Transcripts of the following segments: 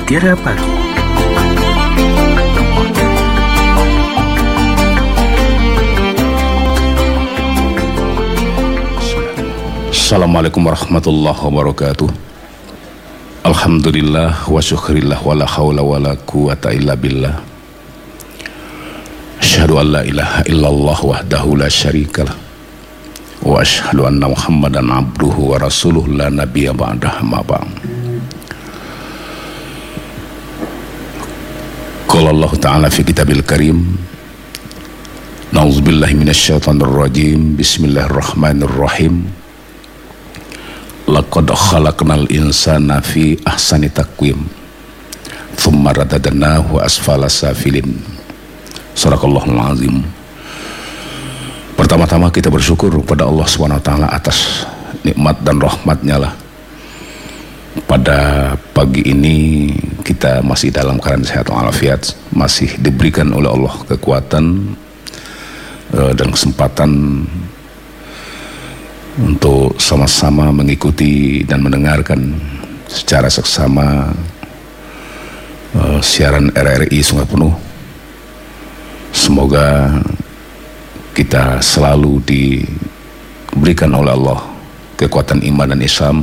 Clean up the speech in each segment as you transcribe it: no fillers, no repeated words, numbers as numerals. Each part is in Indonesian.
Mutiara Pagi. Assalamualaikum warahmatullahi wabarakatuh. Alhamdulillah wa syukrillah wa la hawla wa la quwata illa billah. Asyhadu an la ilaha illallah wahdahu la syarikalah wa asyhadu anna Muhammadan abduhu wa rasuluh la nabiyya ba'dah ma ba'd. Qala Allah ta'ala fi kitabil karim, na'udzubillahi minasyaitonir rajim, bismillahirrahmanirrahim. Laqad khalaqnal insana fi ahsani taqwim thumma radadnahu asfala safilin. Shadaqallahul azim. Pertama-tama kita bersyukur kepada Allah SWT atas nikmat dan rahmatnya lah. Pada pagi ini kita masih dalam keadaan sehat walafiat, masih diberikan oleh Allah kekuatan dan kesempatan untuk sama-sama mengikuti dan mendengarkan secara seksama siaran RRI Sungai Penuh. Semoga kita selalu diberikan oleh Allah kekuatan iman dan Islam.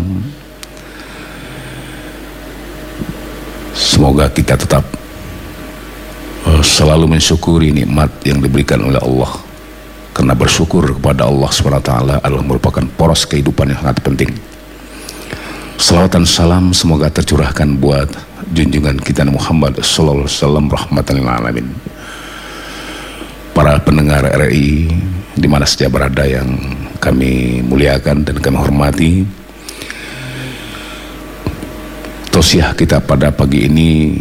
Semoga kita tetap selalu mensyukuri nikmat yang diberikan oleh Allah, karena bersyukur kepada Allah SWT adalah merupakan poros kehidupan yang sangat penting. Salawat dan salam semoga tercurahkan buat junjungan kita Muhammad sallallahu alaihi wasallam, rahmatan lil alamin. Para pendengar RRI di mana saja berada yang kami muliakan dan kami hormati, tausiah kita pada pagi ini